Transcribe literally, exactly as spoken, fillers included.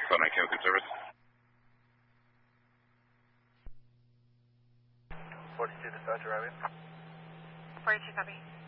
phone nine Good service. forty-two dispatcher, Robbie. forty-two, copy.